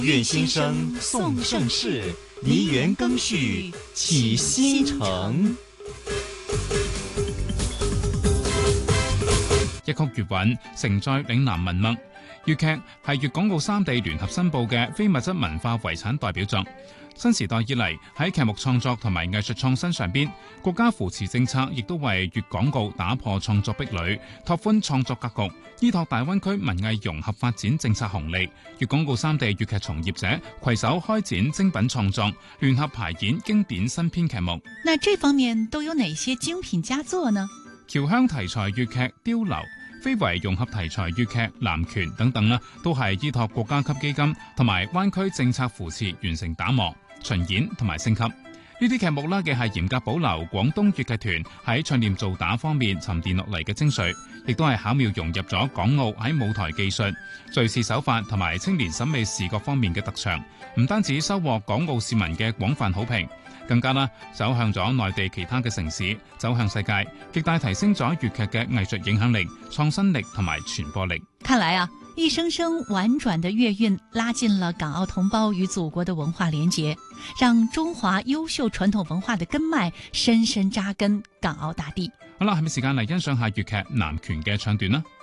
願先生送盛世，梨園更續啟新城。 一曲粵韻承載嶺南文脈。粵劇係粵港澳三地聯合申報嘅非物質文化遺產代表作。新時代以嚟，喺劇目創作同埋藝術創新上邊，國家扶持政策亦都為粵港澳打破創作壁壘，拓寬創作格局，依託大灣區文藝融合發展政策紅利，粵港澳三地粵劇從業者攜手開展精品創作，聯合排演經典新編劇目。 那這方面都有哪些精品佳作呢？ 僑鄉題材粵劇《碉樓》、非遺融合題材粵劇《南拳》等等都係依託國家級基金同埋灣區政策扶持完成打磨、巡演同埋升級。呢啲劇目嘅係嚴格保留廣東粵劇團喺唱念做打方面沉澱落嚟嘅精髓，亦都係巧妙融入咗港澳喺舞台技術、敘事手法同埋青年審美視覺方面嘅特長，唔單止收穫港澳市民嘅廣泛好評，更加走向咗內地其他嘅城市，走向世界，極大提升咗粵劇嘅藝術影響力、創新力同埋傳播力。 看來一聲聲婉轉的粵韻拉近了港澳同胞與祖國的文化連結，讓中華優秀傳統文化的根脈深深扎根港澳大地。 好啦，係咪時間嚟欣賞下粵劇《南拳》嘅唱段呢？